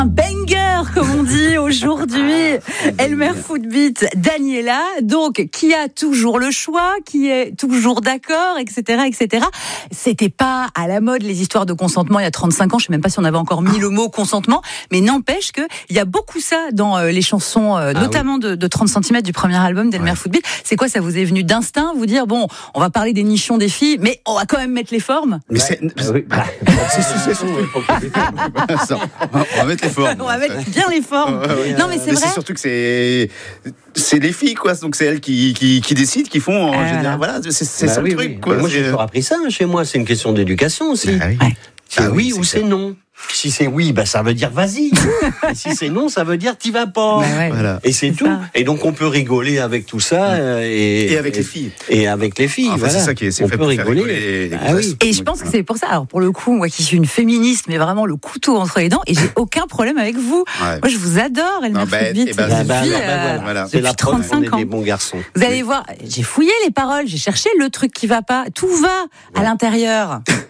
Un banger, comme on dit aujourd'hui. Elmer Footbeat, Daniela, donc, qui a toujours le choix, qui est toujours d'accord, etc., etc. C'était pas à la mode, les histoires de consentement, il y a 35 ans. Je sais même pas si on avait encore mis le mot consentement, mais n'empêche que il y a beaucoup ça dans les chansons, notamment de 30 cm du premier album d'Elmer Footbeat. C'est quoi, ça vous est venu d'instinct, vous dire, bon, on va parler des nichons des filles, mais on va quand même mettre les formes? Mais c'est on va mettre les formes. On va mettre bien les formes. Non, mais c'est vrai. C'est surtout que c'est les filles, quoi. Donc c'est elles qui décident, qui font en général. Voilà, c'est ça le truc, quoi. Moi, j'ai toujours appris ça chez moi. C'est une question d'éducation aussi. C'est oui ou c'est non. Si c'est oui, ça veut dire vas-y. Et si c'est non, ça veut dire t'y vas pas. Voilà. Et c'est tout. Et donc on peut rigoler avec tout ça et avec les filles. Et avec les filles. Enfin, voilà. C'est ça qui est. C'est on fait peut pour faire rigoler. les Et je pense que c'est pour ça. Alors pour le coup, moi qui suis une féministe, mais vraiment le couteau entre les dents, et j'ai aucun problème avec vous. Moi, je vous adore, Elmer Footbeat. Voilà. C'est la preuve qu'on est 35 ans. des bons garçons. Vous allez voir, j'ai fouillé les paroles, j'ai cherché le truc qui va pas. Tout va à l'intérieur.